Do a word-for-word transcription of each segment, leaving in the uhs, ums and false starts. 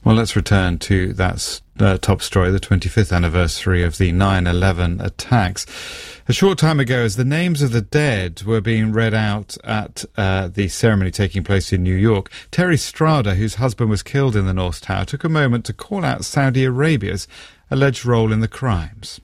Well, let's return to that uh, top story, the twenty-fifth anniversary of the nine eleven attacks. A short time ago, as the names of the dead were being read out at uh, the ceremony taking place in New York, Terry Strada, whose husband was killed in the North Tower, took a moment to call out Saudi Arabia's alleged role in the crimes.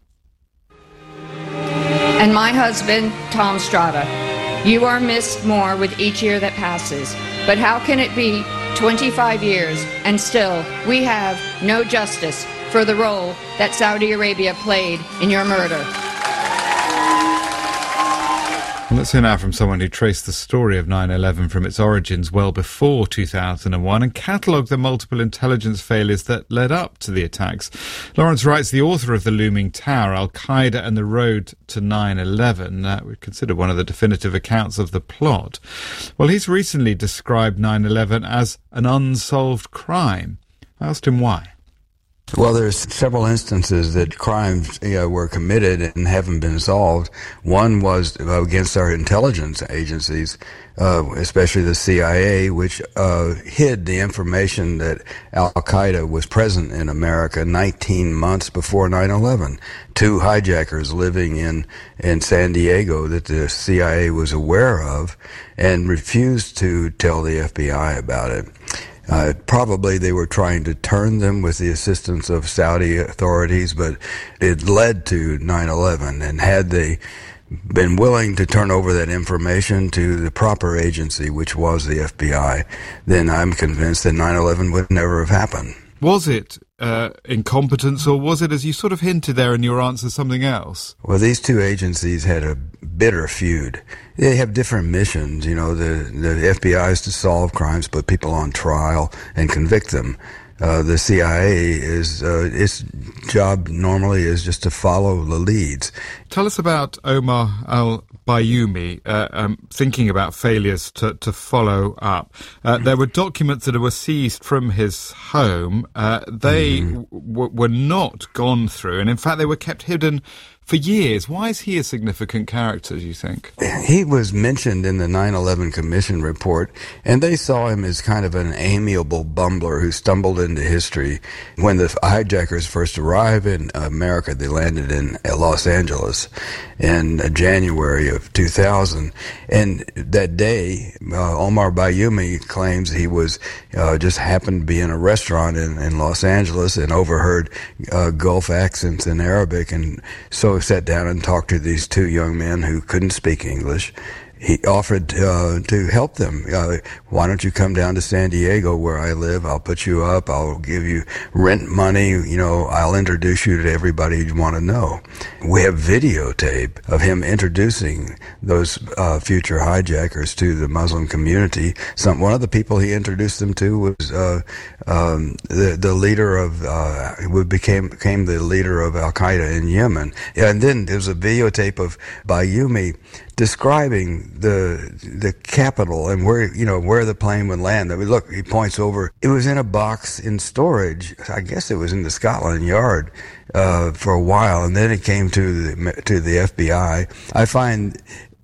And my husband, Tom Strada, you are missed more with each year that passes. But how can it be twenty-five years and still we have no justice for the role that Saudi Arabia played in your murder? Well, let's hear now from someone who traced the story of nine eleven from its origins well before two thousand one and catalogued the multiple intelligence failures that led up to the attacks. Lawrence Wright's the author of The Looming Tower, Al-Qaeda and the Road to nine eleven. Uh, we consider one of the definitive accounts of the plot. Well, he's recently described nine eleven as an unsolved crime. I asked him why. Well, there's several instances that crimes you know, were committed and haven't been solved. One was against our intelligence agencies, uh, especially the C I A, which uh, hid the information that Al-Qaeda was present in America nineteen months before nine eleven. Two hijackers living in, in San Diego that the C I A was aware of and refused to tell the F B I about it. Uh, probably they were trying to turn them with the assistance of Saudi authorities, but it led to nine eleven. And had they been willing to turn over that information to the proper agency, which was the F B I, then I'm convinced that nine eleven would never have happened. Was it uh, incompetence, or was it, as you sort of hinted there in your answer, something else? Well, these two agencies had a bitter feud. They have different missions. You know, the, the F B I is to solve crimes, put people on trial, and convict them. Uh, the C I A is, uh, its job normally is just to follow the leads. Tell us about Omar al-Bayoumi, uh, um, thinking about failures to, to follow up. Uh, there were documents that were seized from his home. Uh, they mm-hmm. w- were not gone through, and in fact they were kept hidden for years. Why is he a significant character, do you think? He was mentioned in the nine eleven Commission report, and they saw him as kind of an amiable bumbler who stumbled into history. When the hijackers first arrived in America, they landed in Los Angeles in January of two thousand. And that day, uh, Omar Bayoumi claims he was uh, just happened to be in a restaurant in, in Los Angeles and overheard uh, Gulf accents in Arabic, and so sat down and talked to these two young men who couldn't speak English. He offered uh, to help them. Uh, why don't you come down to San Diego where I live? I'll put you up. I'll give you rent money. You know, I'll introduce you to everybody you want to know. We have videotape of him introducing those uh, future hijackers to the Muslim community. Some one of the people he introduced them to was uh, um, the the leader of uh, who became became the leader of Al Qaeda in Yemen. And then there's a videotape of Bayoumi describing the the capital and where you know where the plane would land. I mean, look, he points over. It was in a box in storage. I guess it was in the Scotland Yard uh, for a while, and then it came to the to the F B I. I find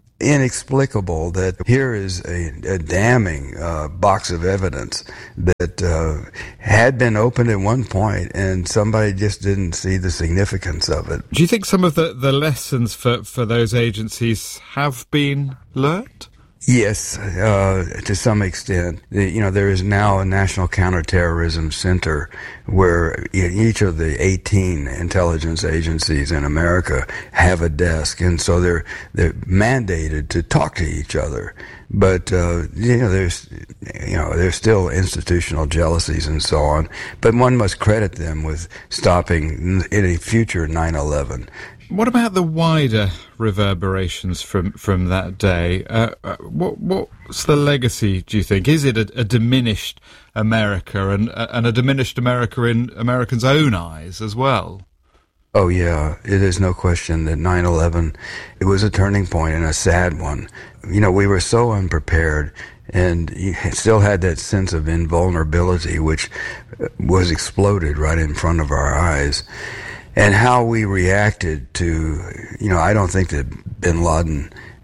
inexplicable that here is a, a damning uh, box of evidence that uh, had been opened at one point and somebody just didn't see the significance of it. Do you think some of the, the lessons for, for those agencies have been learned? Yes, uh, to some extent. The, you know, there is now a National Counterterrorism Center where each of the eighteen intelligence agencies in America have a desk, and so they're they're mandated to talk to each other. But uh, you know, there's you know there's still institutional jealousies and so on. But one must credit them with stopping any future nine eleven. What about the wider reverberations from, from that day? Uh, what what's the legacy, do you think? Is it a, a diminished America and, and a diminished America in Americans' own eyes as well? Oh, yeah. It is no question that nine eleven, it was a turning point and a sad one. You know, we were so unprepared, and you still had that sense of invulnerability, which was exploded right in front of our eyes. And how we reacted to, you know, I don't think that bin Laden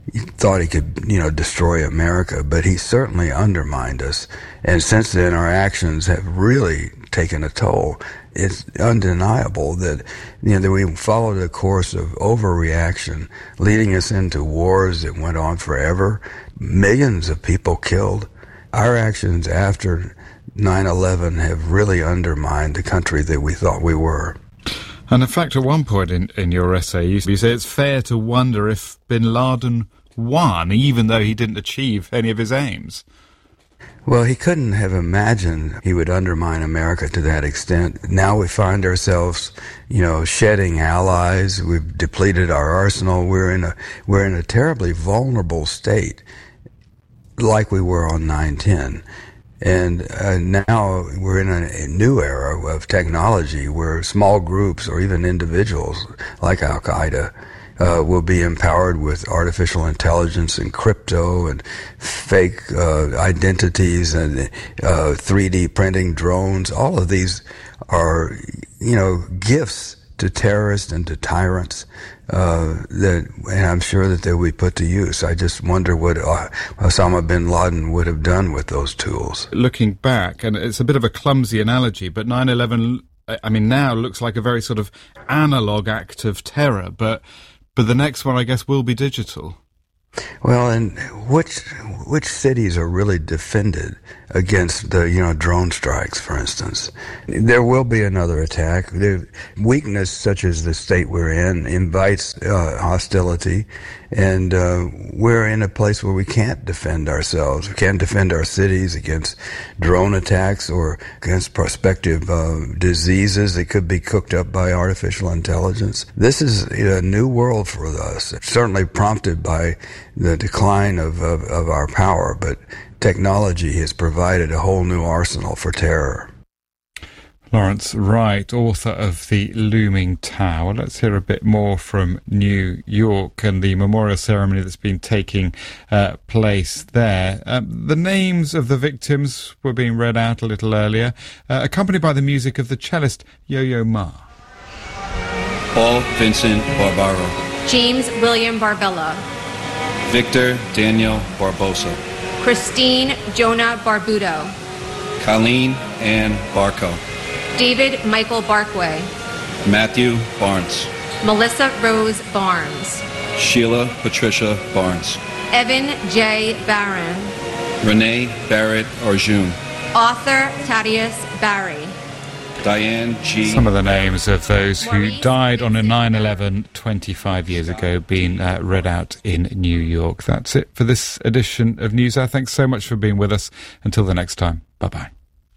he thought he could, you know, destroy America, but he certainly undermined us. And since then, our actions have really taken a toll. It's undeniable that, you know, that we followed a course of overreaction, leading us into wars that went on forever, millions of people killed. Our actions after nine eleven have really undermined the country that we thought we were. And in fact, at one point in, in your essay, you, you say it's fair to wonder if bin Laden won, even though he didn't achieve any of his aims. Well, he couldn't have imagined he would undermine America to that extent. Now we find ourselves, you know, shedding allies. We've depleted our arsenal. We're in a we're in a terribly vulnerable state, like we were on nine ten. And uh, now we're in a, a new era of technology where small groups or even individuals like Al-Qaeda uh, will be empowered with artificial intelligence and crypto and fake uh, identities and uh, three D printing drones. All of these are, you know, gifts to terrorists and to tyrants uh, that, and I'm sure that they'll be put to use. I just wonder what uh, Osama bin Laden would have done with those tools. Looking back, and it's a bit of a clumsy analogy, but nine eleven, I mean, now looks like a very sort of analog act of terror, but but the next one, I guess, will be digital. Well, and which which cities are really defended against the, you know, drone strikes, for instance? There will be another attack. The weakness, such as the state we're in, invites uh, hostility, and uh, we're in a place where we can't defend ourselves. We can't defend our cities against drone attacks or against prospective uh, diseases that could be cooked up by artificial intelligence. This is a new world for us, certainly prompted by the decline of, of, of our power, but technology has provided a whole new arsenal for terror. Lawrence Wright, author of The Looming Tower. Let's hear a bit more from New York and the memorial ceremony that's been taking uh, place there. Um, the names of the victims were being read out a little earlier, uh, accompanied by the music of the cellist Yo-Yo Ma. Paul Vincent Barbaro. James William Barbella. Victor Daniel Barbosa. Christine Jonah Barbudo. Colleen Ann Barco. David Michael Barkway. Matthew Barnes. Melissa Rose Barnes. Sheila Patricia Barnes. Evan J. Barron. Renee Barrett Arjun. Author Thaddeus Barry. Diane G. Some of the names of those who died on a nine eleven twenty-five years ago being uh, read out in New York. That's it for this edition of NewsHour. Thanks so much for being with us. Until the next time, bye-bye.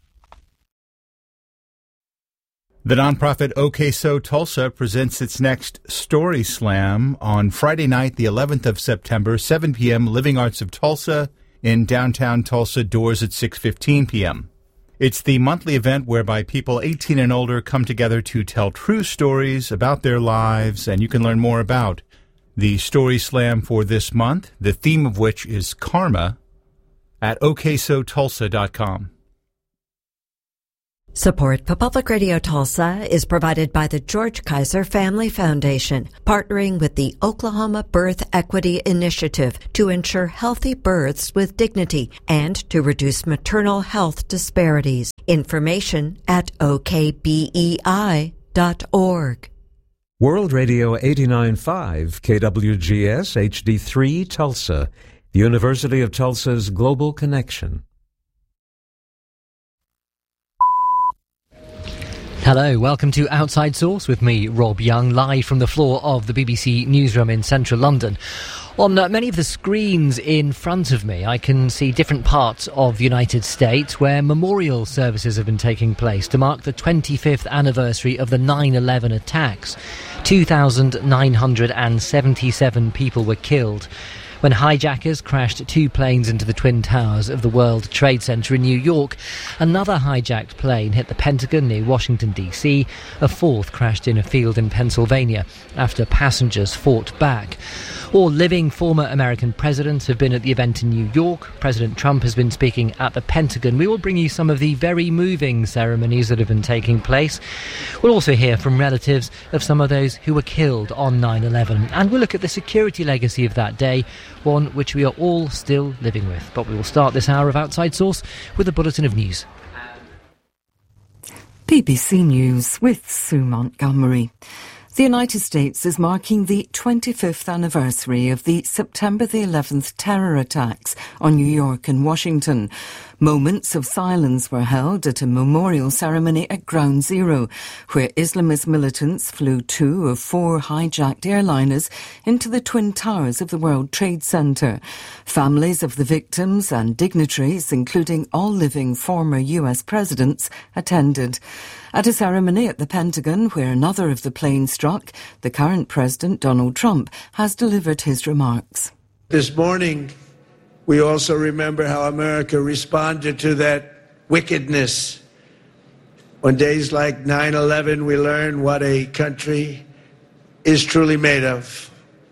The nonprofit OK So Tulsa presents its next Story Slam on Friday night, the eleventh of September, seven p.m., Living Arts of Tulsa in downtown Tulsa, doors at six fifteen p.m. It's the monthly event whereby people eighteen and older come together to tell true stories about their lives, and you can learn more about the Story Slam for this month, the theme of which is karma, at O K so tulsa dot com. Support for Public Radio Tulsa is provided by the George Kaiser Family Foundation, partnering with the Oklahoma Birth Equity Initiative to ensure healthy births with dignity and to reduce maternal health disparities. Information at O K B E I dot org. World Radio eighty-nine point five, K W G S H D three Tulsa, the University of Tulsa's Global Connection. Hello, welcome to Outside Source with me, Rob Young, live from the floor of the B B C newsroom in central London. On uh, many of the screens in front of me, I can see different parts of the United States where memorial services have been taking place to mark the twenty-fifth anniversary of the nine eleven attacks. two thousand nine hundred seventy-seven people were killed when hijackers crashed two planes into the Twin Towers of the World Trade Center in New York. Another hijacked plane hit the Pentagon near Washington, D C. A fourth crashed in a field in Pennsylvania after passengers fought back. All living former American presidents have been at the event in New York. President Trump has been speaking at the Pentagon. We will bring you some of the very moving ceremonies that have been taking place. We'll also hear from relatives of some of those who were killed on nine eleven. And we'll look at the security legacy of that day, one which we are all still living with. But we will start this hour of Outside Source with a bulletin of news. B B C News with Sue Montgomery. The United States is marking the twenty-fifth anniversary of the September the eleventh terror attacks on New York and Washington. Moments of silence were held at a memorial ceremony at Ground Zero, where Islamist militants flew two of four hijacked airliners into the Twin Towers of the World Trade Center. Families of the victims and dignitaries, including all living former U S presidents, attended. At a ceremony at the Pentagon, where another of the planes struck, the current president, Donald Trump, has delivered his remarks. This morning, we also remember how America responded to that wickedness. On days like nine eleven, we learn what a country is truly made of.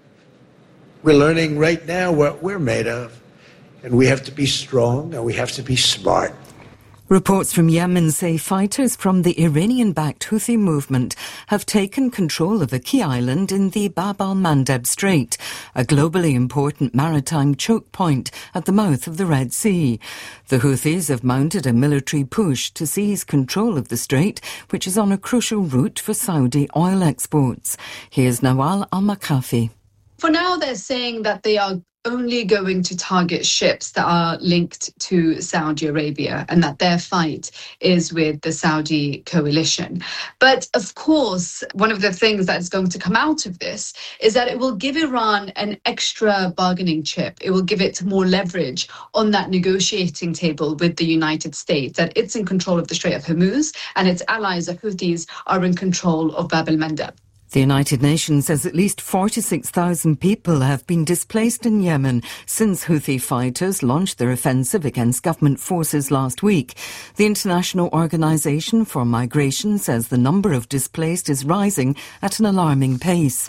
We're learning right now what we're made of. And we have to be strong and we have to be smart. Reports from Yemen say fighters from the Iranian-backed Houthi movement have taken control of a key island in the Bab al-Mandeb Strait, a globally important maritime choke point at the mouth of the Red Sea. The Houthis have mounted a military push to seize control of the strait, which is on a crucial route for Saudi oil exports. Here's Nawal Al-Makafi. For now, they're saying that they are only going to target ships that are linked to Saudi Arabia and that their fight is with the Saudi coalition. But of course, one of the things that is going to come out of this is that it will give Iran an extra bargaining chip. It will give it more leverage on that negotiating table with the United States, that it's in control of the Strait of Hormuz and its allies, the Houthis, are in control of Bab el-Mandeb. The United Nations says at least forty-six thousand people have been displaced in Yemen since Houthi fighters launched their offensive against government forces last week. The International Organization for Migration says the number of displaced is rising at an alarming pace.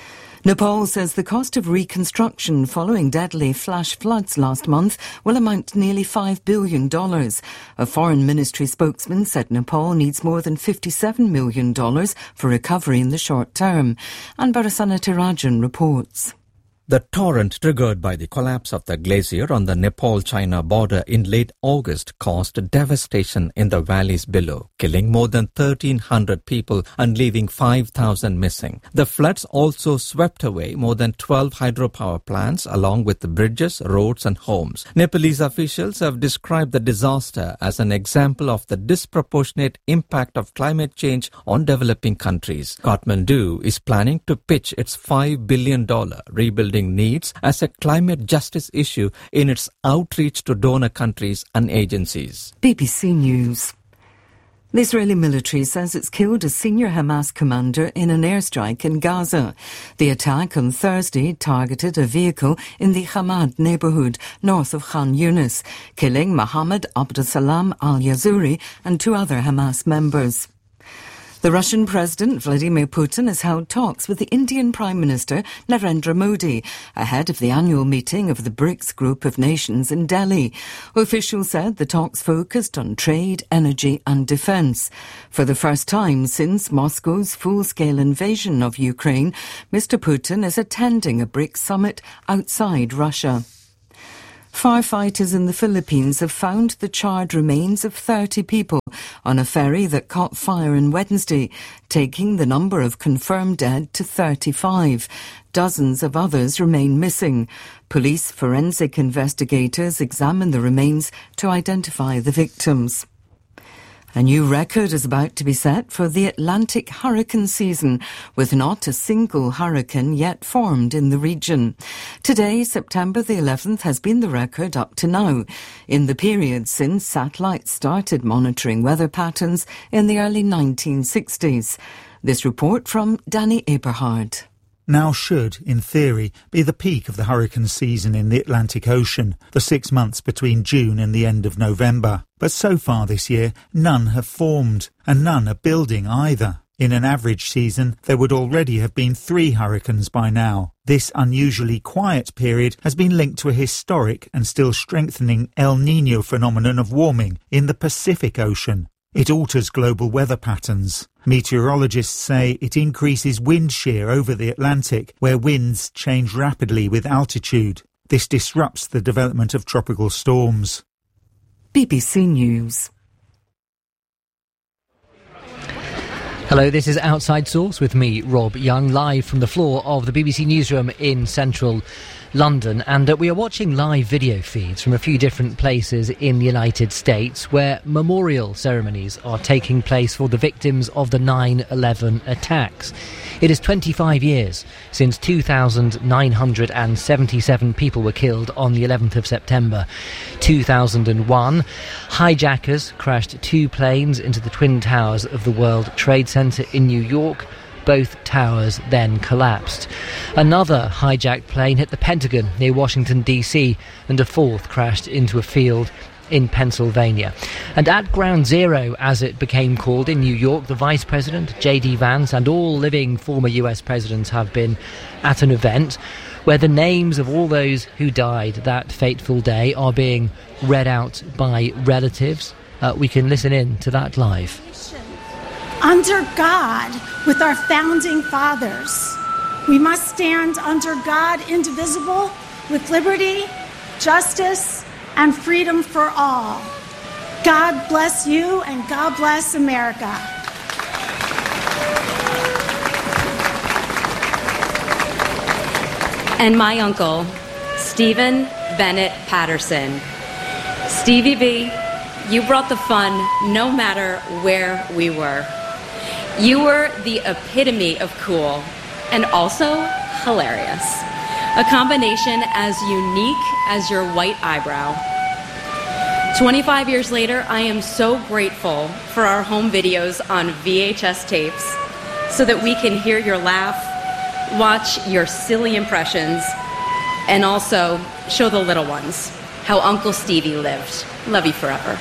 Nepal says the cost of reconstruction following deadly flash floods last month will amount to nearly five billion dollars. A foreign ministry spokesman said Nepal needs more than fifty-seven million dollars for recovery in the short term. And Barasana Tirajan reports. The torrent triggered by the collapse of the glacier on the Nepal-China border in late August caused devastation in the valleys below, killing more than thirteen hundred people and leaving five thousand missing. The floods also swept away more than twelve hydropower plants along with the bridges, roads and homes. Nepalese officials have described the disaster as an example of the disproportionate impact of climate change on developing countries. Kathmandu is planning to pitch its five billion dollars rebuilding needs as a climate justice issue in its outreach to donor countries and agencies. B B C News. The Israeli military says it's killed a senior Hamas commander in an airstrike in Gaza. The attack on Thursday targeted a vehicle in the Hamad neighborhood north of Khan Yunis, killing Mohammed Abdulsalam al-Yazuri and two other Hamas members. The Russian President Vladimir Putin has held talks with the Indian Prime Minister Narendra Modi ahead of the annual meeting of the BRICS group of nations in Delhi. Officials said the talks focused on trade, energy and defence. For the first time since Moscow's full-scale invasion of Ukraine, Mister Putin is attending a BRICS summit outside Russia. Firefighters in the Philippines have found the charred remains of thirty people on a ferry that caught fire on Wednesday, taking the number of confirmed dead to thirty-five. Dozens of others remain missing. Police forensic investigators examine the remains to identify the victims. A new record is about to be set for the Atlantic hurricane season, with not a single hurricane yet formed in the region. Today, September the eleventh, has been the record up to now, in the period since satellites started monitoring weather patterns in the early nineteen sixties. This report from Danny Eberhard. Now should, in theory, be the peak of the hurricane season in the Atlantic Ocean, the six months between June and the end of November. But so far this year, none have formed, and none are building either. In an average season, there would already have been three hurricanes by now. This unusually quiet period has been linked to a historic and still strengthening El Niño phenomenon of warming in the Pacific Ocean. It alters global weather patterns. Meteorologists say it increases wind shear over the Atlantic, where winds change rapidly with altitude. This disrupts the development of tropical storms. B B C News. Hello, this is Outside Source with me, Rob Young, live from the floor of the B B C Newsroom in central London. And uh, we are watching live video feeds from a few different places in the United States where memorial ceremonies are taking place for the victims of the nine eleven attacks. It is twenty-five years since two thousand nine hundred seventy-seven people were killed on the eleventh of September two thousand one. Hijackers crashed two planes into the Twin Towers of the World Trade Center in New York. Both towers then collapsed. Another hijacked plane hit the Pentagon near Washington, D C, and a fourth crashed into a field in Pennsylvania. And at Ground Zero, as it became called in New York, the Vice President, J D Vance, and all living former U S presidents have been at an event where the names of all those who died that fateful day are being read out by relatives. Uh, we can listen in to that live. Under God, with our founding fathers, we must stand under God indivisible, with liberty, justice, and freedom for all. God bless you, and God bless America. And my uncle, Stephen Bennett Patterson. Stevie B, you brought the fun no matter where we were. You were the epitome of cool and also hilarious. A combination as unique as your white eyebrow. twenty-five years later, I am so grateful for our home videos on V H S tapes so that we can hear your laugh, watch your silly impressions, and also show the little ones how Uncle Stevie lived. Love you forever.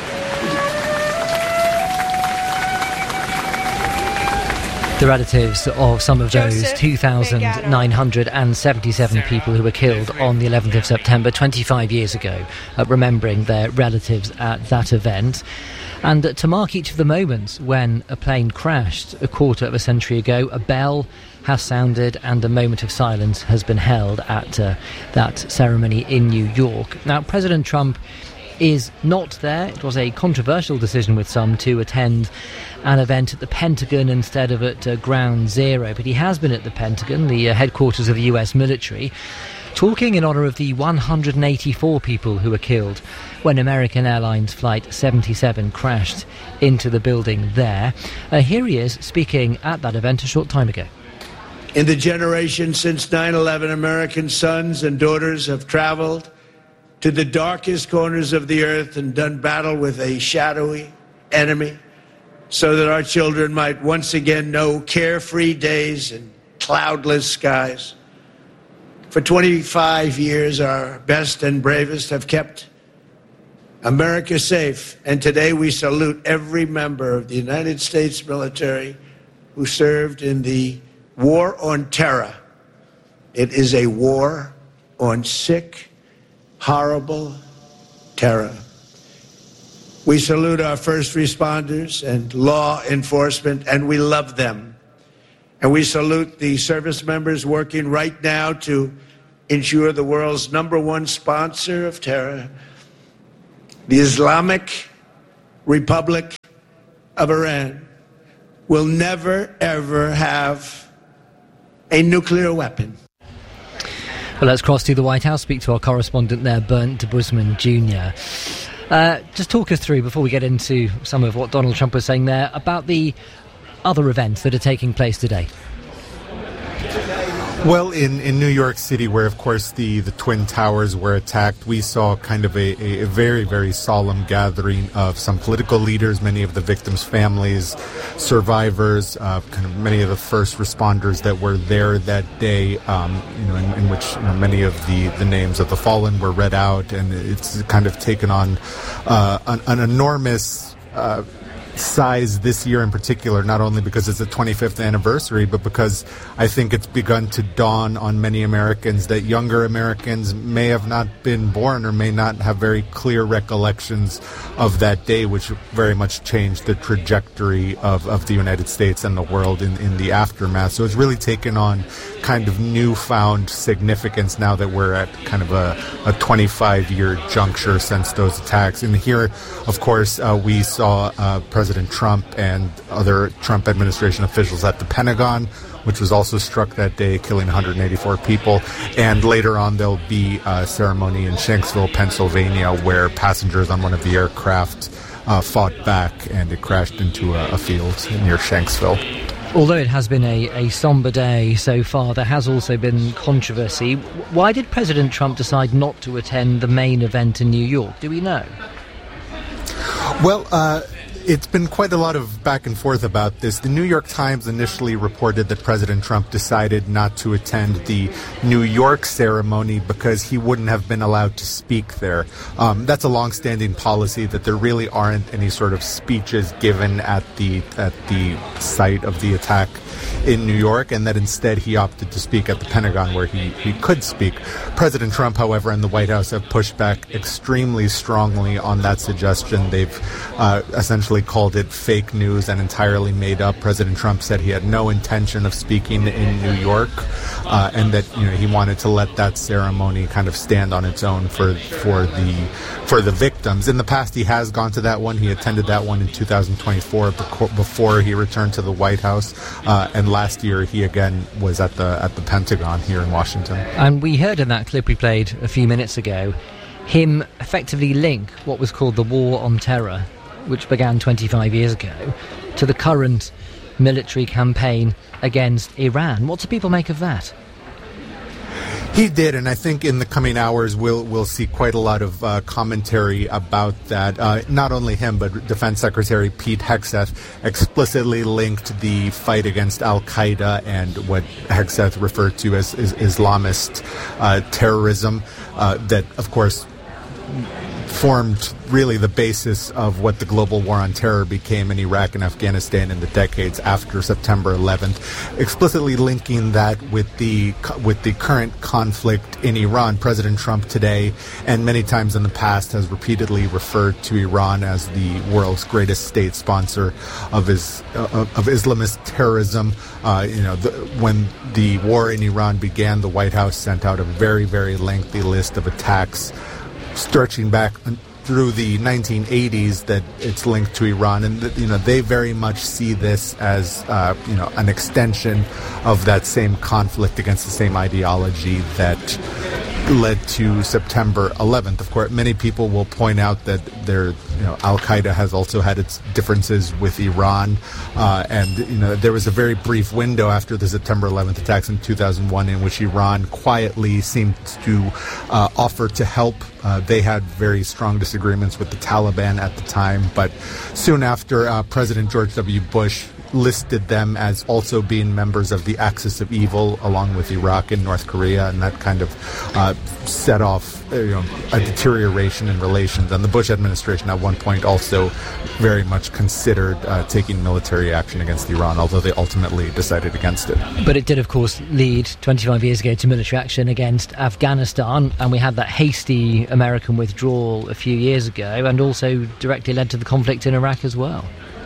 The relatives of some of those two thousand nine hundred seventy-seven people who were killed on the eleventh of September twenty-five years ago, uh, remembering their relatives at that event. And uh, to mark each of the moments when a plane crashed a quarter of a century ago, a bell has sounded and a moment of silence has been held at uh, that ceremony in New York. Now, President Trump is not there. It was a controversial decision with some to attend an event at the Pentagon instead of at uh, Ground Zero, but he has been at the Pentagon, the uh, headquarters of the U S military, talking in honour of the one hundred eighty-four people who were killed when American Airlines Flight seventy-seven crashed into the building there. Uh, here he is speaking at that event a short time ago. In the generation since nine eleven, American sons and daughters have traveled to the darkest corners of the earth and done battle with a shadowy enemy so that our children might once again know carefree days and cloudless skies. For twenty-five years, our best and bravest have kept America safe, and today we salute every member of the United States military who served in the War on Terror. It is a war on sick, horrible terror. We salute our first responders and law enforcement, and we love them. And we salute the service members working right now to ensure the world's number one sponsor of terror, the Islamic Republic of Iran, will never, ever have a nuclear weapon. Well, let's cross to the White House, speak to our correspondent there, Bernd Debusmann Junior Uh, just talk us through, before we get into some of what Donald Trump was saying there, about the other events that are taking place today. Well, in, in New York City, where, of course, the, the Twin Towers were attacked, we saw kind of a, a, a very, very solemn gathering of some political leaders, many of the victims' families, survivors, uh, kind of many of the first responders that were there that day, um, you know, in, in which you know, many of the, the names of the fallen were read out, and it's kind of taken on uh, an, an enormous... Uh, size this year in particular, not only because it's the twenty-fifth anniversary, but because I think it's begun to dawn on many Americans that younger Americans may have not been born or may not have very clear recollections of that day, which very much changed the trajectory of, of the United States and the world in, in the aftermath. So it's really taken on kind of newfound significance now that we're at kind of a, a twenty-five-year juncture since those attacks. And here, of course, uh, we saw uh, President Trump and other Trump administration officials at the Pentagon, which was also struck that day, killing one hundred eighty-four people. And later on, there'll be a ceremony in Shanksville, Pennsylvania, where passengers on one of the aircraft uh, fought back, and it crashed into a, a field near Shanksville. Although it has been a, a somber day so far, there has also been controversy. Why did President Trump decide not to attend the main event in New York? Do we know? Well, uh... it's been quite a lot of back and forth about this. The New York Times initially reported that President Trump decided not to attend the New York ceremony because he wouldn't have been allowed to speak there. Um, that's a longstanding policy, that there really aren't any sort of speeches given at the at the site of the attack in New York, and that instead he opted to speak at the Pentagon, where he, he could speak. President Trump, however, and the White House have pushed back extremely strongly on that suggestion. They've uh, essentially called it fake news and entirely made up. President Trump said he had no intention of speaking in New York, uh, and that, you know, he wanted to let that ceremony kind of stand on its own for for the for the victims. In the past, he has gone to that one. He attended that one in two thousand twenty-four before he returned to the White House, uh, and last year he again was at the at the Pentagon here in Washington. And we heard in that clip we played a few minutes ago him effectively link what was called the War on Terror, which began twenty-five years ago, to the current military campaign against Iran. What do people make of that? He did, and I think in the coming hours we'll we'll see quite a lot of uh, commentary about that. Uh, not only him, but Defense Secretary Pete Hegseth explicitly linked the fight against Al-Qaeda and what Hegseth referred to as, as Islamist uh, terrorism. Uh, that, of course, formed really the basis of what the global war on terror became in Iraq and Afghanistan in the decades after September eleventh, explicitly linking that with the with the current conflict in Iran. President Trump today, and many times in the past, has repeatedly referred to Iran as the world's greatest state sponsor of his uh, of Islamist terrorism. Uh, you know, the, when the war in Iran began, the White House sent out a very, very lengthy list of attacks stretching back through the nineteen eighties that it's linked to Iran, and you know they very much see this as uh, you know an extension of that same conflict against the same ideology that led to September eleventh. Of course, many people will point out that there, you know, Al-Qaeda has also had its differences with Iran, uh, and you know there was a very brief window after the September eleventh attacks in two thousand one in which Iran quietly seemed to uh, offer to help. Uh, they had very strong disagreements with the Taliban at the time, but soon after, uh, President George W. Bush listed them as also being members of the Axis of Evil, along with Iraq and North Korea, and that kind of uh, set off uh, you know, a deterioration in relations. And the Bush administration at one point also very much considered uh, taking military action against Iran, although they ultimately decided against it. But it did, of course, lead twenty-five years ago to military action against Afghanistan, and we had that hasty American withdrawal a few years ago, and also directly led to the conflict in Iraq as well.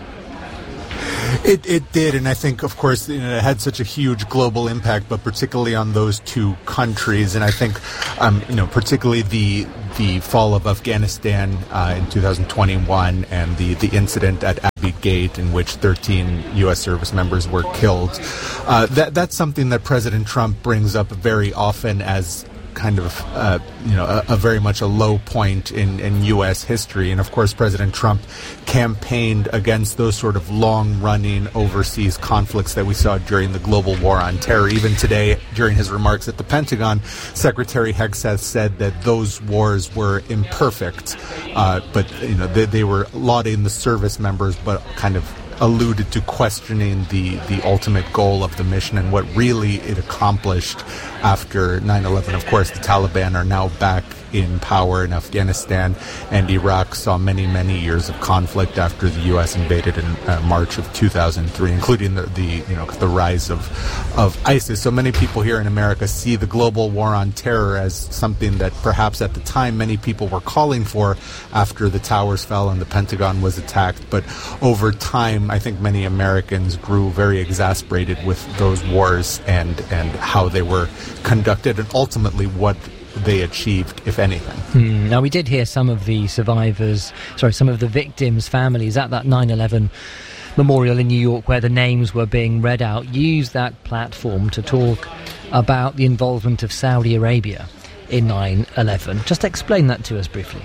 It it did, and I think, of course, you know, it had such a huge global impact, but particularly on those two countries. And I think, um, you know, particularly the the fall of Afghanistan uh, in two thousand twenty-one and the, the incident at Abbey Gate in which thirteen U S service members were killed. Uh, that that's something that President Trump brings up very often as kind of, uh, you know, a, a very much a low point in, in U S history. And of course, President Trump campaigned against those sort of long-running overseas conflicts that we saw during the global war on terror. Even today, during his remarks at the Pentagon, Secretary Hegseth said that those wars were imperfect, uh, but, you know, they, they were lauding the service members, but kind of alluded to questioning the, the ultimate goal of the mission and what really it accomplished after nine eleven. Of course, the Taliban are now back in power in Afghanistan and Iraq saw many, many years of conflict after the U S invaded in uh, March of two thousand three, including the, the you know the rise of of ISIS. So many people here in America see the global war on terror as something that perhaps at the time many people were calling for after the towers fell and the Pentagon was attacked. But over time, I think many Americans grew very exasperated with those wars and, and how they were conducted and ultimately what they achieved, if anything. Hmm. Now, we did hear some of the survivors, sorry, some of the victims' families at that nine eleven memorial in New York where the names were being read out, use that platform to talk about the involvement of Saudi Arabia in nine eleven. Just explain that to us briefly.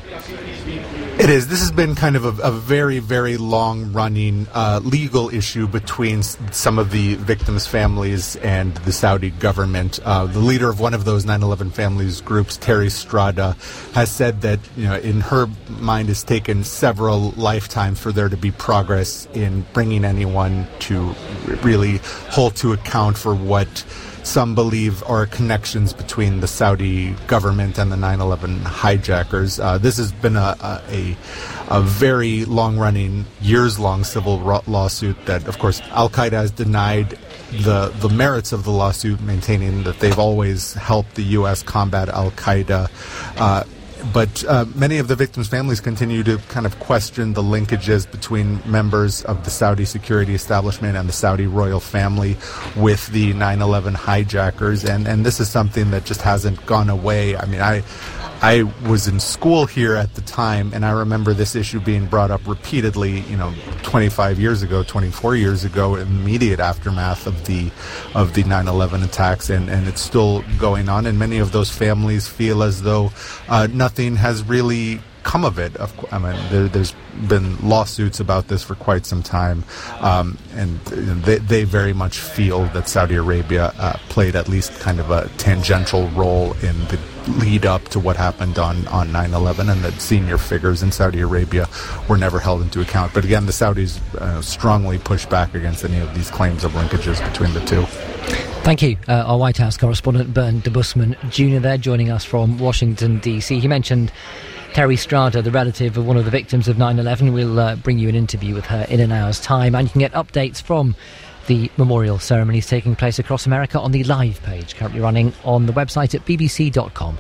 It is. This has been kind of a, a very, very long-running uh, legal issue between s- some of the victims' families and the Saudi government. Uh, the leader of one of those nine eleven families groups, Terry Strada, has said that, you know, in her mind, it's taken several lifetimes for there to be progress in bringing anyone to really hold to account for what some believe are connections between the Saudi government and the nine eleven hijackers. Uh, this has been a, a, a very long-running, years-long civil ro- lawsuit that, of course, Al-Qaeda has denied the the merits of the lawsuit, maintaining that they've always helped the U S combat Al-Qaeda. Uh, But uh, many of the victims' families continue to kind of question the linkages between members of the Saudi security establishment and the Saudi royal family with the nine eleven hijackers. And, and this is something that just hasn't gone away. I mean, I I was in school here at the time, and I remember this issue being brought up repeatedly, you know, twenty-five years ago, twenty-four years ago, in the immediate aftermath of the of the nine eleven attacks, and, and it's still going on. And many of those families feel as though uh, nothing has really come of it. Of, I mean, there, there's been lawsuits about this for quite some time, um, and they, they very much feel that Saudi Arabia uh, played at least kind of a tangential role in the lead up to what happened on, on nine eleven, and that senior figures in Saudi Arabia were never held into account. But again, the Saudis uh, strongly push back against any of these claims of linkages between the two. Thank you. Uh, our White House correspondent, Bernd Debusman Junior there, joining us from Washington, D C. He mentioned Terry Strada, the relative of one of the victims of nine eleven. We'll uh, bring you an interview with her in an hour's time, and you can get updates from the memorial ceremonies taking place across America on the live page, currently running on the website at b b c dot com.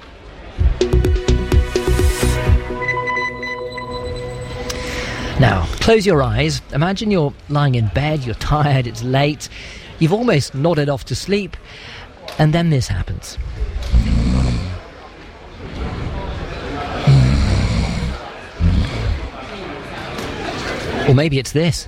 Now, close your eyes. Imagine you're lying in bed, you're tired, it's late, you've almost nodded off to sleep, and then this happens. Or maybe it's this.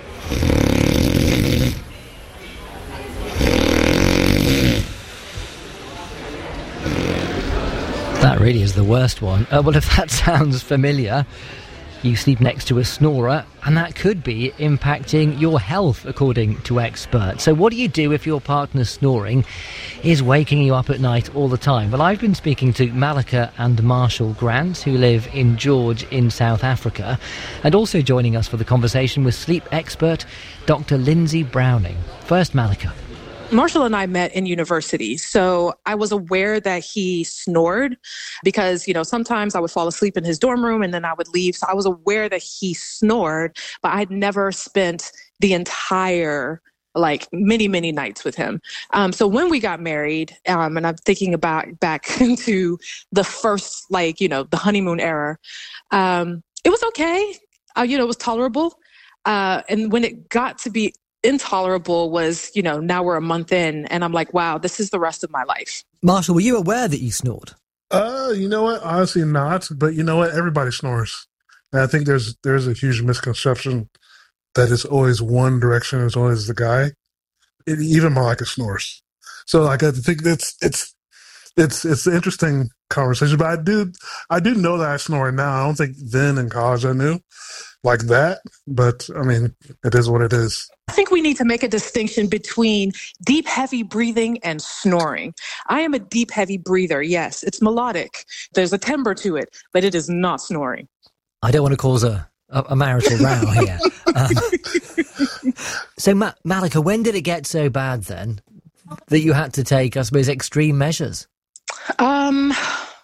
That really is the worst one. Uh, well, if that sounds familiar, you sleep next to a snorer, and that could be impacting your health, according to experts. So what do you do if your partner snoring is waking you up at night all the time? Well, I've been speaking to Malika and Marshall Grant, who live in George in South Africa, and also joining us for the conversation with sleep expert Doctor Lindsay Browning. First, Malika. Marshall and I met in university, so I was aware that he snored because, you know, sometimes I would fall asleep in his dorm room and then I would leave. So I was aware that he snored, but I'd never spent the entire, like, many, many nights with him. Um, so when we got married, um, and I'm thinking about back into the first, like, you know, the honeymoon era, um, it was okay. Uh, you know, it was tolerable. Uh, and when it got to be intolerable was, you know, now we're a month in and I'm like, wow, this is the rest of my life. Marshall, were you aware that you snored? Uh, you know what? Honestly not, but you know what? Everybody snores. And I think there's there's a huge misconception that it's always one direction, it's always the guy. It, even Malika snores. So like I think that's it's it's it's an interesting conversation. But I do I do know that I snore now. I don't think then in college I knew like that, but I mean, it is what it is. I think we need to make a distinction between deep, heavy breathing and snoring. I am a deep, heavy breather. Yes, it's melodic. There's a timbre to it, but it is not snoring. I don't want to cause a, a, a marital row here. Um, so, Ma- Malika, when did it get so bad then that you had to take, I suppose, extreme measures? Um...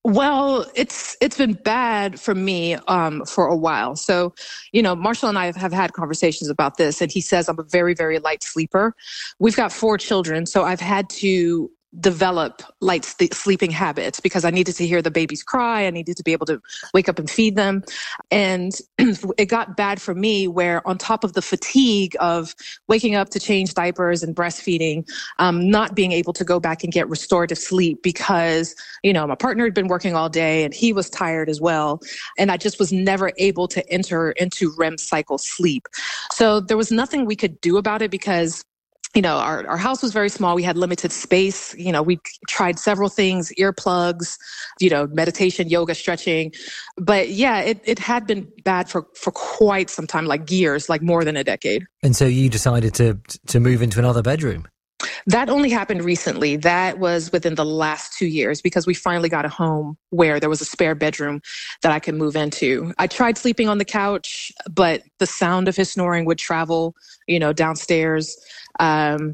Well, it's it's been bad for me um, for a while. So, you know, Marshall and I have, have had conversations about this, and he says I'm a very, very light sleeper. We've got four children, so I've had to develop light st- sleeping habits because I needed to hear the babies cry. I needed to be able to wake up and feed them. And it got bad for me where on top of the fatigue of waking up to change diapers and breastfeeding, um, not being able to go back and get restorative sleep because, you know, my partner had been working all day and he was tired as well. And I just was never able to enter into R E M cycle sleep. So there was nothing we could do about it because you know, our, our house was very small. We had limited space. You know, we tried several things, earplugs, you know, meditation, yoga, stretching. But yeah, it, it had been bad for, for quite some time, like years, like more than a decade. And so you decided to to move into another bedroom? That only happened recently. That was within the last two years because we finally got a home where there was a spare bedroom that I could move into. I tried sleeping on the couch, but the sound of his snoring would travel, you know, downstairs. Um,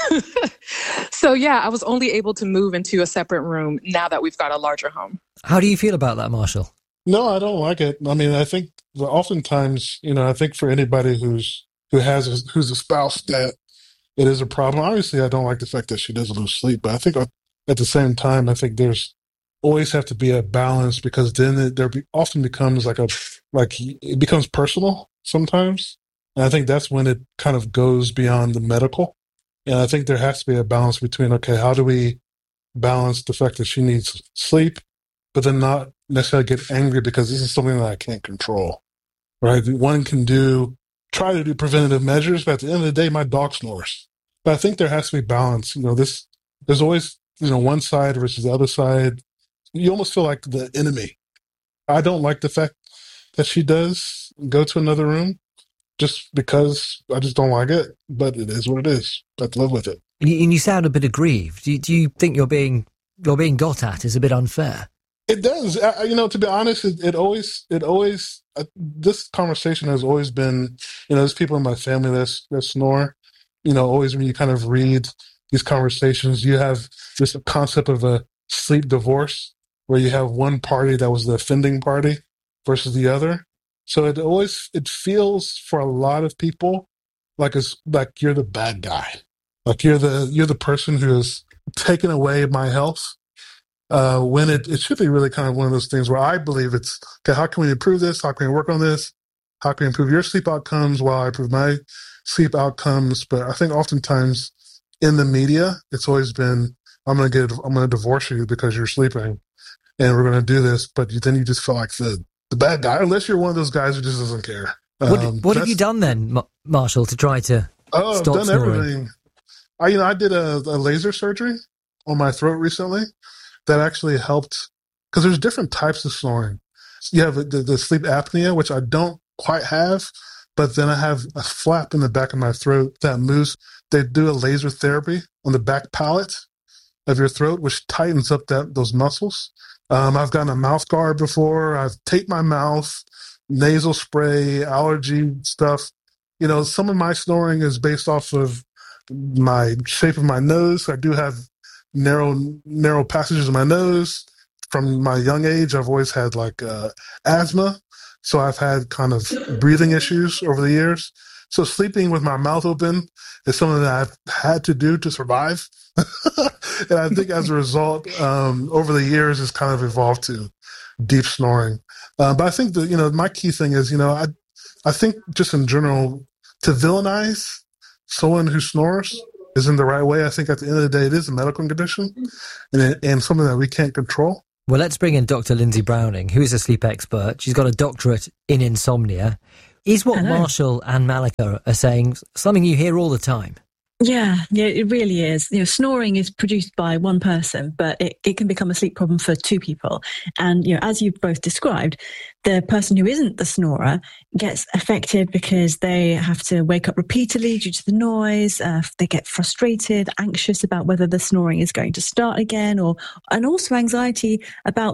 so yeah, I was only able to move into a separate room now that we've got a larger home. How do you feel about that, Marshall? No, I don't like it. I mean, I think oftentimes, you know, I think for anybody who's who has a, who's a spouse that it is a problem. Obviously, I don't like the fact that she doesn't lose sleep, but I think at the same time, I think there's always have to be a balance because then it, there be, often becomes like a like it becomes personal sometimes, and I think that's when it kind of goes beyond the medical. And I think there has to be a balance between okay, how do we balance the fact that she needs sleep, but then not necessarily get angry because this is something that I can't control, right? One can do try to do preventative measures, but at the end of the day, my dog snores. But I think there has to be balance. You know, this there's always, you know, one side versus the other side. You almost feel like the enemy. I don't like the fact that she does go to another room just because I just don't like it, but it is what it is. I have to live with it. And you, and you sound a bit aggrieved. Do you, do you think you're being you're being got at is a bit unfair? It does. I, you know, to be honest, it, it always, it always, uh, this conversation has always been, you know, there's people in my family that, that snore. You know, always when you kind of read these conversations, you have this concept of a sleep divorce where you have one party that was the offending party versus the other. So it always, it feels for a lot of people like it's like you're the bad guy. Like you're the, you're the person who has taken away my health. Uh, when it, it should be really kind of one of those things where I believe it's, okay, how can we improve this? How can we work on this? How can we improve your sleep outcomes while I improve my sleep outcomes? But I think oftentimes in the media, it's always been, I'm going to get, I'm going to divorce you because you're sleeping and we're going to do this. But then you just feel like the, the bad guy, unless you're one of those guys who just doesn't care. What, Um, what have you done then, Ma- Marshall, to try to Oh, I've stop done snoring? everything. I, you know, I did a, a laser surgery on my throat recently that actually helped because there's different types of snoring. You have the, the sleep apnea, which I don't quite have, but then I have a flap in the back of my throat that moves. They do a laser therapy on the back palate of your throat, which tightens up that those muscles. Um, I've gotten a mouth guard before. I've taped my mouth, nasal spray, allergy stuff. You know, some of my snoring is based off of my shape of my nose. I do have narrow, narrow passages in my nose. From my young age, I've always had like uh, asthma. So I've had kind of breathing issues over the years. So sleeping with my mouth open is something that I've had to do to survive. And I think as a result, um, over the years, it's kind of evolved to deep snoring. Uh, but I think that, you know, my key thing is, you know, I, I think just in general, to villainize someone who snores isn't the right way. I think at the end of the day, it is a medical condition and, it, and something that we can't control. Well, let's bring in Doctor Lindsay Browning, who is a sleep expert. She's got a doctorate in insomnia. Is what Hello. Marshall and Malika are saying something you hear all the time? Yeah, yeah, it really is. You know, snoring is produced by one person, but it, it can become a sleep problem for two people. And, you know, as you've both described, the person who isn't the snorer gets affected because they have to wake up repeatedly due to the noise. Uh, they get frustrated, anxious about whether the snoring is going to start again, or and also anxiety about the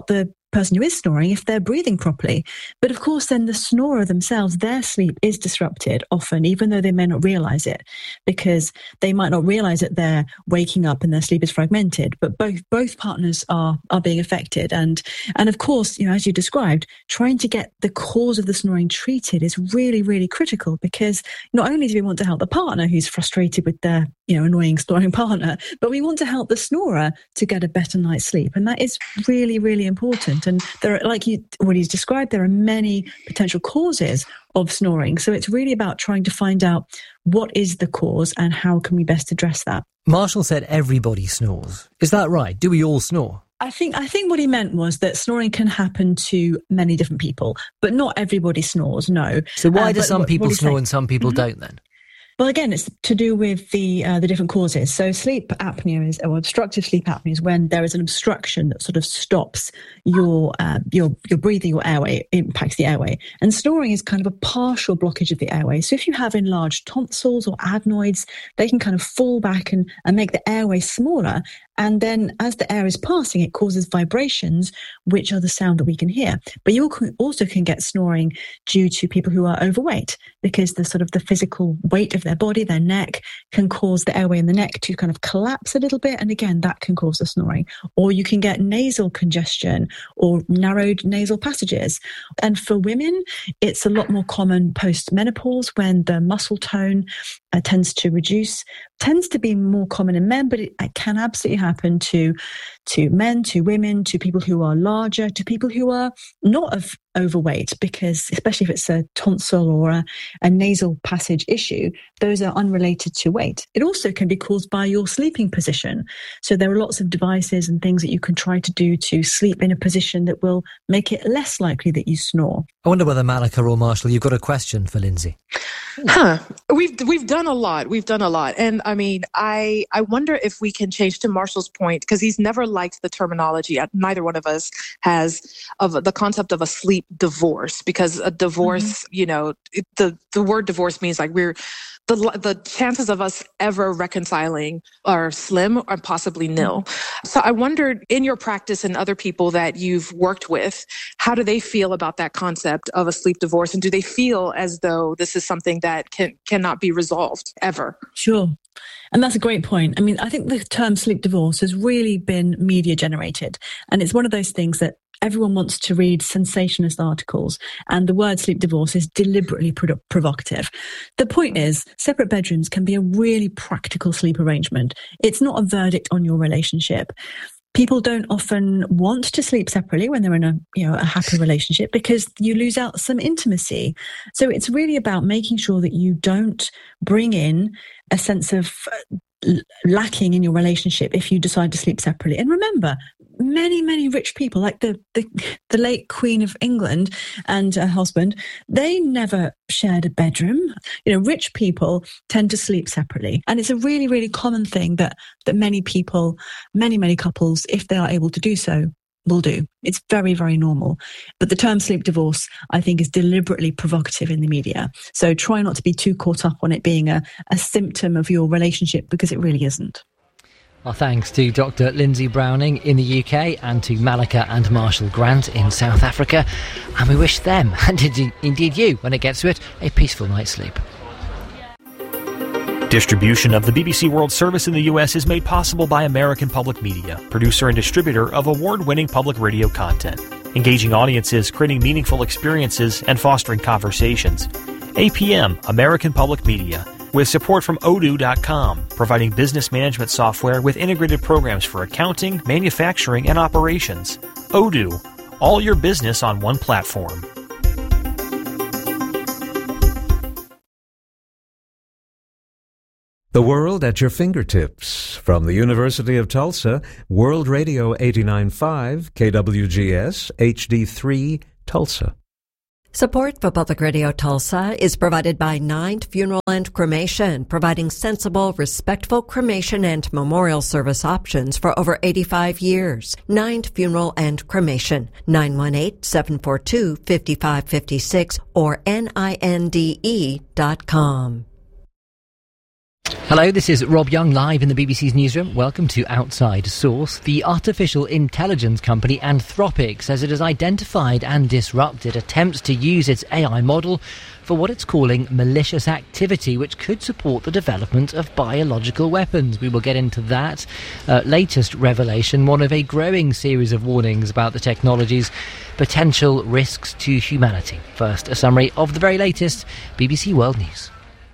person who is snoring if they're breathing properly. But of course, then the snorer themselves, their sleep is disrupted often, even though they may not realize it, because they might not realize that they're waking up and their sleep is fragmented. But both both partners are are being affected. And and of course, you know, as you described, trying to get the cause of the snoring treated is really, really critical, because not only do we want to help the partner who's frustrated with their, you know, annoying snoring partner, but we want to help the snorer to get a better night's sleep. And that is really, really important. And there are, like you already described, there are many potential causes of snoring. So it's really about trying to find out what is the cause and how can we best address that. Marshall said everybody snores. Is that right? Do we all snore? I think I think what he meant was that snoring can happen to many different people, but not everybody snores, no. So why Uh, do but some what- people what he's snore saying- and some people Mhm. don't then? Well, again, it's to do with the uh, the different causes. So sleep apnea is, or obstructive sleep apnea is when there is an obstruction that sort of stops your uh, your your breathing, your airway, impacts the airway. And snoring is kind of a partial blockage of the airway. So if you have enlarged tonsils or adenoids, they can kind of fall back and, and make the airway smaller. And then as the air is passing, it causes vibrations, which are the sound that we can hear. But you also can get snoring due to people who are overweight, because the sort of the physical weight of their body, their neck, can cause the airway in the neck to kind of collapse a little bit. And again, that can cause the snoring. Or you can get nasal congestion or narrowed nasal passages. And for women, it's a lot more common post-menopause when the muscle tone uh, tends to reduce. Tends to be more common in men, but it, it can absolutely happen to to men, to women, to people who are larger, to people who are not of overweight, because especially if it's a tonsil or a, a nasal passage issue, those are unrelated to weight. It also can be caused by your sleeping position. So there are lots of devices and things that you can try to do to sleep in a position that will make it less likely that you snore. I wonder whether Malika or Marshall, you've got a question for Lindsay. Huh. We've we've done a lot. We've done a lot. And I mean, I I wonder if we can change to Marshall's point, because he's never liked the terminology, neither one of us has, of the concept of a sleep divorce, because a divorce, mm-hmm. you know, it, the the word divorce means like we're the the chances of us ever reconciling are slim or possibly nil. Mm-hmm. So I wondered, in your practice and other people that you've worked with, how do they feel about that concept of a sleep divorce? And do they feel as though this is something that can cannot be resolved ever? Sure. And that's a great point. I mean, I think the term sleep divorce has really been media generated. And it's one of those things that everyone wants to read sensationalist articles, and the word sleep divorce is deliberately pro- provocative. The point is, separate bedrooms can be a really practical sleep arrangement. It's not a verdict on your relationship. People don't often want to sleep separately when they're in a, you know, a happy relationship, because you lose out some intimacy. So it's really about making sure that you don't bring in a sense of lacking in your relationship if you decide to sleep separately. And remember, many, many rich people, like the, the, the late Queen of England and her husband, they never shared a bedroom. You know, rich people tend to sleep separately. And it's a really, really common thing that, that many people, many, many couples, if they are able to do so, will do. It's very, very normal. But the term sleep divorce, I think, is deliberately provocative in the media. So try not to be too caught up on it being a, a symptom of your relationship, because it really isn't. Our thanks to Doctor Lindsay Browning in the U K and to Malika and Marshall Grant in South Africa. And we wish them, and indeed you, when it gets to it, a peaceful night's sleep. Distribution of the B B C World Service in the U S is made possible by American Public Media, producer and distributor of award-winning public radio content, engaging audiences, creating meaningful experiences, and fostering conversations. A P M, American Public Media, with support from Odoo dot com, providing business management software with integrated programs for accounting, manufacturing, and operations. Odoo, all your business on one platform. The world at your fingertips. From the University of Tulsa, World Radio eighty-nine point five, K W G S, H D three, Tulsa. Support for Public Radio Tulsa is provided by Ninth Funeral and Cremation, providing sensible, respectful cremation and memorial service options for over eighty-five years. Ninth Funeral and Cremation, nine one eight, seven four two, five five five six or N I N D E dot com. Hello, this is Rob Young live in the B B C's newsroom. Welcome to Outside Source. The artificial intelligence company Anthropic says it has identified and disrupted attempts to use its A I model for what it's calling malicious activity, which could support the development of biological weapons. We will get into that uh, latest revelation, one of a growing series of warnings about the technology's potential risks to humanity. First, a summary of the very latest B B C World News.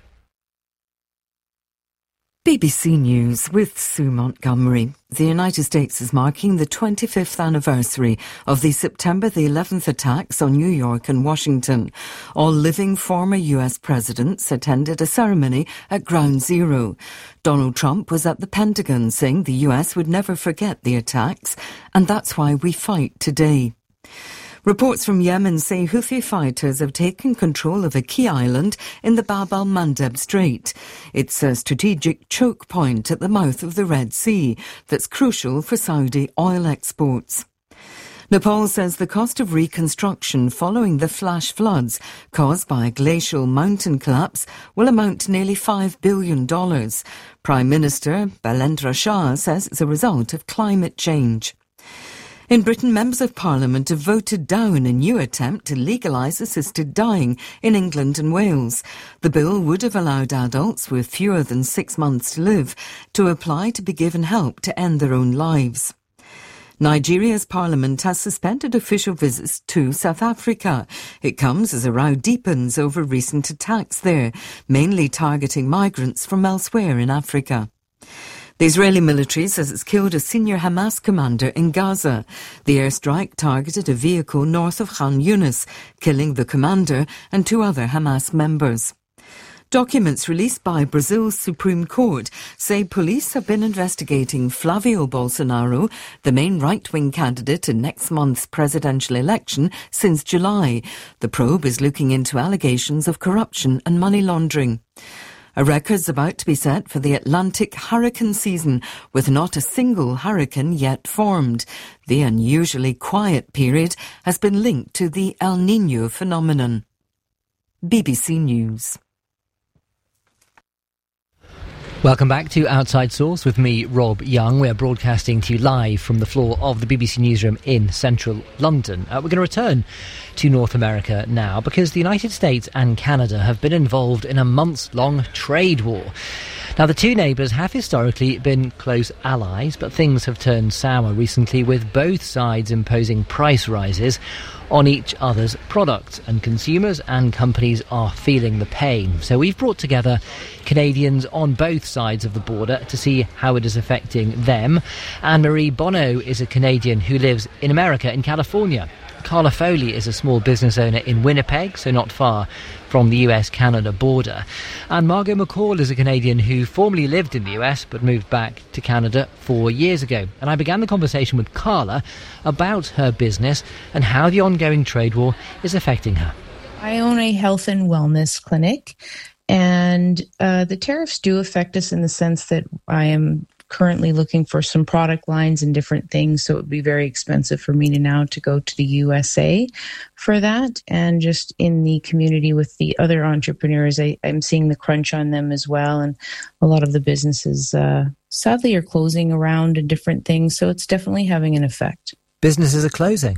B B C News with Sue Montgomery. The United States is marking the twenty-fifth anniversary of the September the eleventh attacks on New York and Washington. All living former U S presidents attended a ceremony at Ground Zero. Donald Trump was at the Pentagon saying the U S would never forget the attacks, and that's why we fight today. Reports from Yemen say Houthi fighters have taken control of a key island in the Bab al-Mandeb Strait. It's a strategic choke point at the mouth of the Red Sea that's crucial for Saudi oil exports. Nepal says the cost of reconstruction following the flash floods caused by a glacial mountain collapse will amount to nearly five billion dollars. Prime Minister Balendra Shah says it's a result of climate change. In Britain, members of Parliament have voted down a new attempt to legalise assisted dying in England and Wales. The bill would have allowed adults with fewer than six months to live to apply to be given help to end their own lives. Nigeria's parliament has suspended official visits to South Africa. It comes as a row deepens over recent attacks there, mainly targeting migrants from elsewhere in Africa. The Israeli military says it's killed a senior Hamas commander in Gaza. The airstrike targeted a vehicle north of Khan Yunis, killing the commander and two other Hamas members. Documents released by Brazil's Supreme Court say police have been investigating Flavio Bolsonaro, the main right-wing candidate in next month's presidential election, since July. The probe is looking into allegations of corruption and money laundering. A record's about to be set for the Atlantic hurricane season, with not a single hurricane yet formed. The unusually quiet period has been linked to the El Niño phenomenon. B B C News. Welcome back to Outside Source with me, Rob Young. We're broadcasting to you live from the floor of the B B C newsroom in central London. Uh, we're going to return to North America now because the United States and Canada have been involved in a months-long trade war. Now, the two neighbours have historically been close allies, but things have turned sour recently, with both sides imposing price rises on each other's products, and consumers and companies are feeling the pain. So we've brought together Canadians on both sides of the border to see how it is affecting them. Anne-Marie Bonneau is a Canadian who lives in America, in California. Carla Foley is a small business owner in Winnipeg, so not far from the U S Canada border. And Margot McCall is a Canadian who formerly lived in the U S but moved back to Canada four years ago. And I began the conversation with Carla about her business and how the ongoing trade war is affecting her. I own a health and wellness clinic, and uh, the tariffs do affect us in the sense that I am currently looking for some product lines and different things, so it would be very expensive for me to now to go to the U S A for that. And just in the community with the other entrepreneurs, I, I'm seeing the crunch on them as well, and a lot of the businesses uh, sadly are closing around and different things, so it's definitely having an effect. Businesses are closing?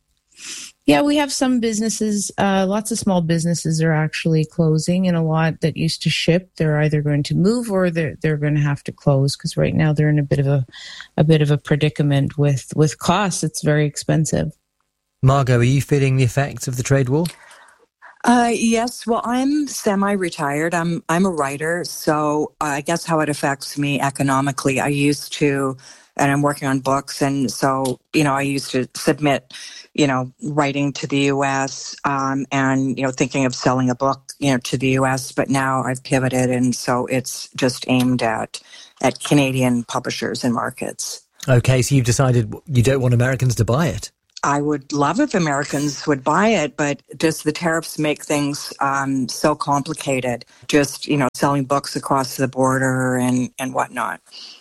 Yeah, we have some businesses, uh, lots of small businesses are actually closing, and a lot that used to ship, they're either going to move or they're they're going to have to close, because right now they're in a bit of a a bit of a predicament with with costs. It's very expensive. Margot, are you feeling the effects of the trade war? Uh, yes. Well, I'm semi-retired. I'm I'm a writer, so I guess how it affects me economically. I used to, and I'm working on books, and so you know, I used to submit, you know, writing to the U S um, and, you know, thinking of selling a book, you know, to the U S, but now I've pivoted, and so it's just aimed at at Canadian publishers and markets. Okay, so you've decided you don't want Americans to buy it. I would love if Americans would buy it, but just the tariffs make things um, so complicated, just, you know, selling books across the border and, and whatnot.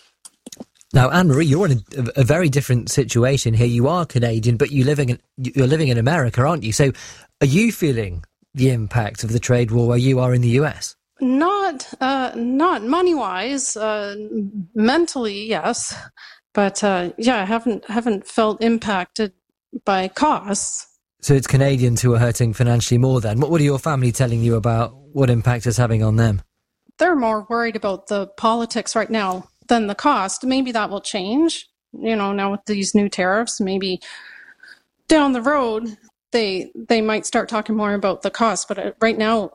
Now, Anne-Marie, you're in a, a very different situation here. You are Canadian, but you living in, you're living in America, aren't you? So are you feeling the impact of the trade war where you are in the U S? Not, uh, not money-wise. Uh, mentally, yes, but uh, yeah, I haven't haven't felt impacted by costs. So it's Canadians who are hurting financially more then. What, what are your family telling you about what impact it's having on them? They're more worried about the politics right now than the cost. Maybe that will change, you know, now with these new tariffs. Maybe down the road, they they might start talking more about the cost. But right now,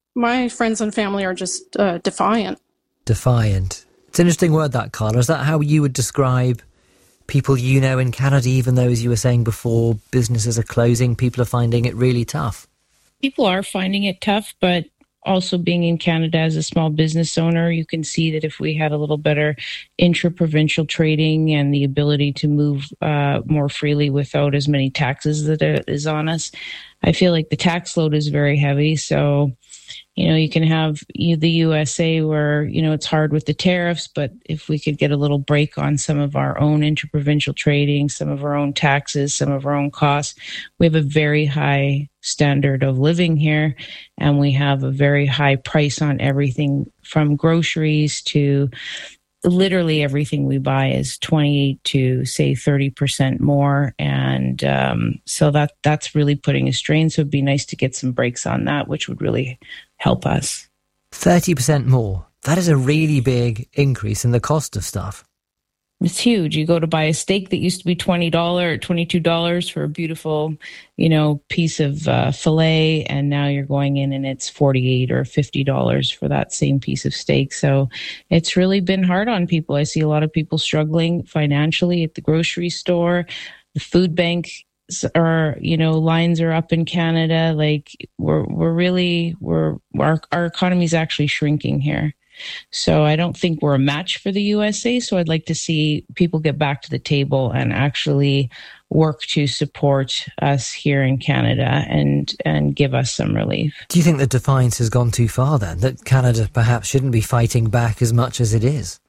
my friends and family are just uh, defiant. Defiant. It's an interesting word, that, Carla. Is that how you would describe people you know in Canada, even though, as you were saying before, businesses are closing, people are finding it really tough? People are finding it tough, but also being in Canada as a small business owner, you can see that if we had a little better intra-provincial trading and the ability to move uh, more freely without as many taxes that is on us, I feel like the tax load is very heavy. So, you know, you can have the U S A where, you know, it's hard with the tariffs, but if we could get a little break on some of our own interprovincial trading, some of our own taxes, some of our own costs, we have a very high standard of living here, and we have a very high price on everything from groceries to literally everything we buy is twenty-eight to say thirty percent more. And um, so that that's really putting a strain. So it'd be nice to get some breaks on that, which would really help us. thirty percent more. That is a really big increase in the cost of stuff. It's huge. You go to buy a steak that used to be twenty dollars or twenty-two dollars for a beautiful, you know, piece of uh, filet, and now you're going in and it's forty-eight dollars or fifty dollars for that same piece of steak. So it's really been hard on people. I see a lot of people struggling financially at the grocery store. The food bank are, you know, lines are up in Canada. Like we're we're really we're our our economy is actually shrinking here. So I don't think we're a match for the U S A. So I'd like to see people get back to the table and actually work to support us here in Canada and, and give us some relief. Do you think the defiance has gone too far then? That Canada perhaps shouldn't be fighting back as much as it is?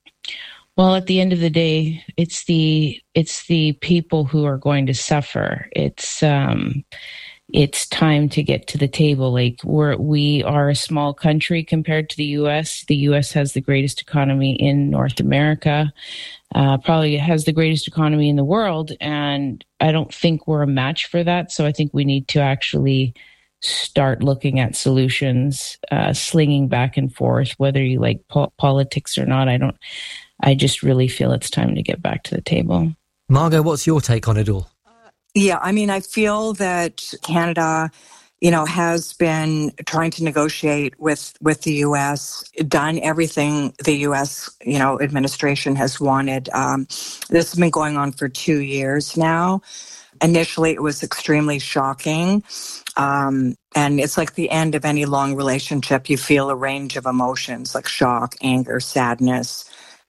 Well, at the end of the day, it's the it's the people who are going to suffer. It's um It's time to get to the table. Like we're, we are a small country compared to the U S. The U S has the greatest economy in North America, uh, probably has the greatest economy in the world. And I don't think we're a match for that. So I think we need to actually start looking at solutions, uh, slinging back and forth, whether you like po- politics or not. I don't, I just really feel it's time to get back to the table. Margot, what's your take on it all? Yeah, I mean, I feel that Canada, you know, has been trying to negotiate with, with the U S, done everything the U S, you know, administration has wanted. Um, this has been going on for two years now. Initially, it was extremely shocking. Um, and it's like the end of any long relationship. You feel a range of emotions like shock, anger, sadness.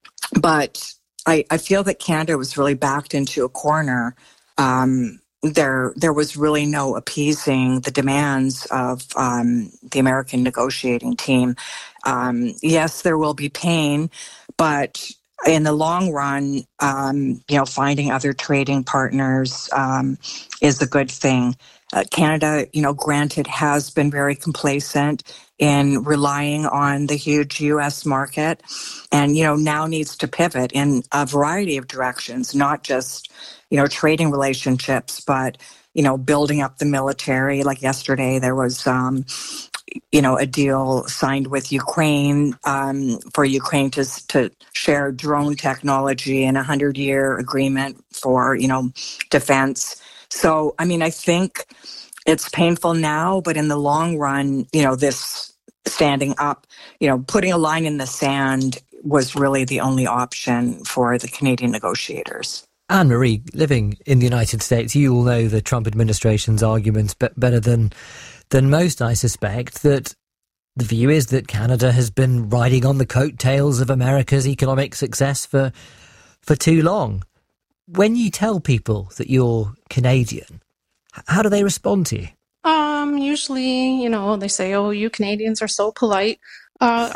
But I, I feel that Canada was really backed into a corner. Um, there, there was really no appeasing the demands of um, the American negotiating team. Um, yes, there will be pain, but in the long run, um, you know, finding other trading partners um, is a good thing. Uh, Canada, you know, granted, has been very complacent in relying on the huge U S market, and you know now needs to pivot in a variety of directions, not just you know, trading relationships, but, you know, building up the military. Like yesterday, there was, um, you know, a deal signed with Ukraine um, for Ukraine to, to share drone technology and a hundred-year agreement for, you know, defense. So, I mean, I think it's painful now, but in the long run, you know, this standing up, you know, putting a line in the sand was really the only option for the Canadian negotiators. Anne-Marie, living in the United States, you all know the Trump administration's arguments be- better than than most, I suspect, that the view is that Canada has been riding on the coattails of America's economic success for for too long. When you tell people that you're Canadian, how do they respond to you? Um, usually, you know, they say, oh, you Canadians are so polite. Uh,